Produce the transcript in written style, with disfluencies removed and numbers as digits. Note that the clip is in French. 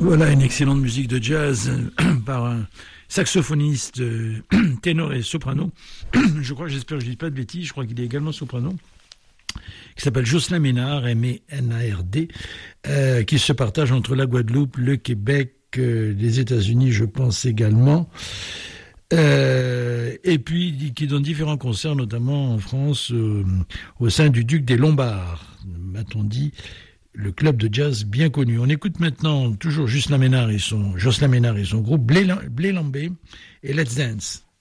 Voilà une excellente musique de jazz par un saxophoniste, ténor et soprano. J'espère que je ne dis pas de bêtises, je crois qu'il est également soprano, qui s'appelle Jocelyn Ménard, M-E-N-A-R-D, qui se partage entre la Guadeloupe, le Québec, les États-Unis, je pense également, et puis qui donne différents concerts, notamment en France, au sein du Duc des Lombards, m'a-t-on dit, le club de jazz bien connu. On écoute maintenant toujours Jocelyn Ménard et son groupe Blé Lambé et Let's Dance.